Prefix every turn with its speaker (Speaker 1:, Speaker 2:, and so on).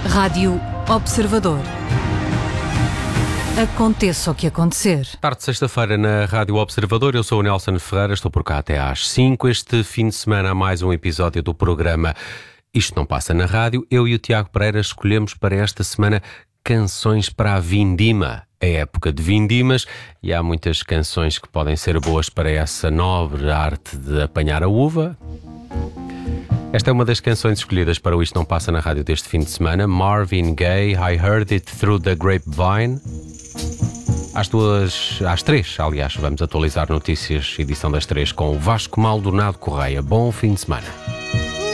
Speaker 1: Rádio Observador. Aconteça o que acontecer.
Speaker 2: Tarde de sexta-feira na Rádio Observador, eu sou o Nelson Ferreira, estou por cá até às 5. Este fim de semana há mais um episódio do programa Isto Não Passa na Rádio. Eu e o Tiago Pereira escolhemos para esta semana canções para a vindima. É época de vindimas e há muitas canções que podem ser boas para essa nobre arte de apanhar a uva. Esta é uma das canções escolhidas para o Isto Não Passa na Rádio deste fim de semana. Marvin Gaye, I Heard It Through the Grapevine. Às 3, aliás, vamos atualizar notícias, edição das 3, com o Vasco Maldonado Correia. Bom fim de semana.